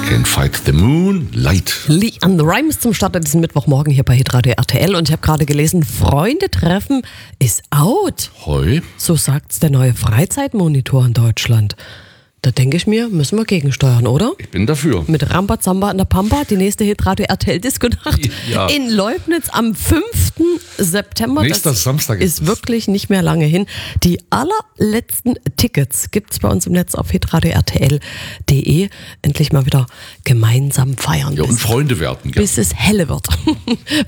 Can't Fight the Moon, Light. Lee and the Rhyme ist zum Start an diesem Mittwochmorgen hier bei Hitradio RTL und ich habe gerade gelesen, Freunde treffen ist out. Hoi. So sagt's der neue Freizeitmonitor in Deutschland. Da denke ich mir, müssen wir gegensteuern, oder? Ich bin dafür. Mit Rambazamba an der Pampa, die nächste Hitradio RTL Disco-Nacht in Leubnitz am 5. September. Nächster Samstag ist wirklich nicht mehr lange hin. Die allerletzten Tickets gibt's bei uns im Netz auf hitradio RTL.de. Endlich mal wieder gemeinsam feiern. Ja, und Freunde werden. Bis es helle wird.